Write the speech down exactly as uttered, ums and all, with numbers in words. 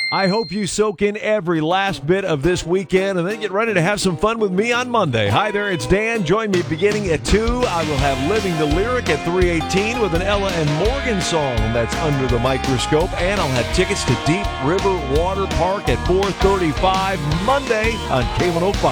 I hope you soak in every last bit of this weekend and then get ready to have some fun with me on Monday. Hi there, it's Dan. Join me beginning at two. I will have Living the Lyric at three eighteen with an Ella and Morgan song that's Under the Microscope. And I'll have tickets to Deep River Water Park at four thirty-five Monday on K one oh five.